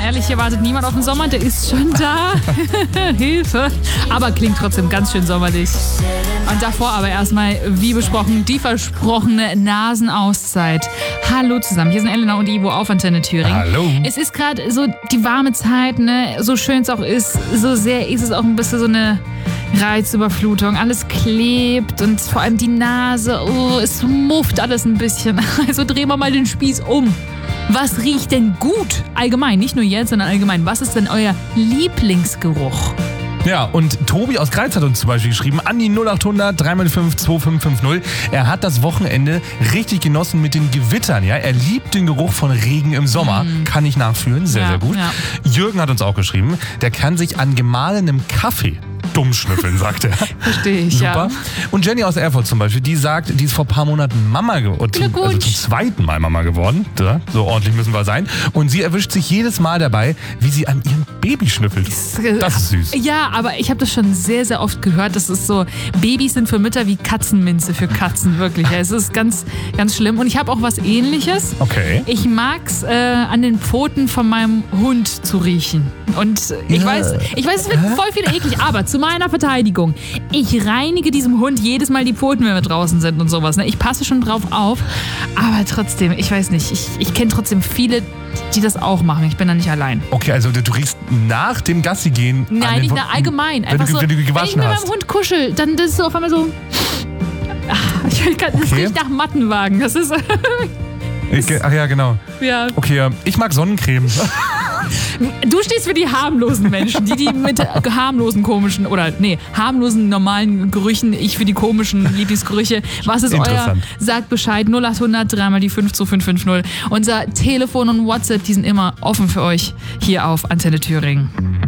ehrlich, hier wartet niemand auf den Sommer, der ist schon da. Hilfe. Aber klingt trotzdem ganz schön sommerlich. Und davor aber erstmal, wie besprochen, die versprochene Nasenauszeit. Hallo zusammen, hier sind Elena und Ivo auf Antenne Thüringen. Hallo. Es ist gerade so die warme Zeit, ne? So schön es auch ist, so sehr ist es auch ein bisschen so eine Reizüberflutung. Alles klebt und vor allem die Nase, es mufft alles ein bisschen. Also drehen wir mal den Spieß um. Was riecht denn gut? Allgemein, nicht nur jetzt, sondern allgemein. Was ist denn euer Lieblingsgeruch? Ja, und Tobi aus Greiz hat uns zum Beispiel geschrieben, an die 0800 3x5 2550. Er hat das Wochenende richtig genossen mit den Gewittern. Ja? Er liebt den Geruch von Regen im Sommer. Kann ich nachfühlen, sehr, sehr gut. Ja. Jürgen hat uns auch geschrieben, der kann sich an gemahlenem Kaffee dumm schnüffeln, sagt er. Verstehe ich, Super. ja. Und Jenny aus Erfurt zum Beispiel, die sagt, die ist vor ein paar Monaten Mama geworden. Also zum zweiten Mal Mama geworden. Ja, so ordentlich müssen wir sein. Und sie erwischt sich jedes Mal dabei, wie sie an ihrem Baby schnüffelt. Das ist süß. Ja, aber ich habe das schon sehr, sehr oft gehört. Das ist so, Babys sind für Mütter wie Katzenminze für Katzen, wirklich. Es ist ganz, ganz schlimm. Und ich habe auch was Ähnliches. Okay. Ich mag's an den Pfoten von meinem Hund zu riechen. Und ich weiß, es wird voll viel eklig, aber zu meiner Verteidigung, ich reinige diesem Hund jedes Mal die Pfoten, wenn wir draußen sind und sowas. Ne? Ich passe schon drauf auf, aber trotzdem, ich weiß nicht, ich kenne trotzdem viele, die das auch machen. Ich bin da nicht allein. Okay, also du riechst nach dem Gassi gehen. Nein, nicht allgemein. Einfach wenn du wenn gewaschen ich mit hast. meinem Hund kuschel, dann das ist so auf einmal so. Das riecht nach Mattenwagen. Das ist. Ach ja, genau. Ja. Okay, ich mag Sonnencreme. Du stehst für die harmlosen Menschen, die mit harmlosen, komischen, harmlosen, normalen Gerüchen, ich für die komischen Lieblingsgerüche. Was ist euer? Sagt Bescheid, 0800 3x5 2550. Unser Telefon und WhatsApp, die sind immer offen für euch hier auf Antenne Thüringen.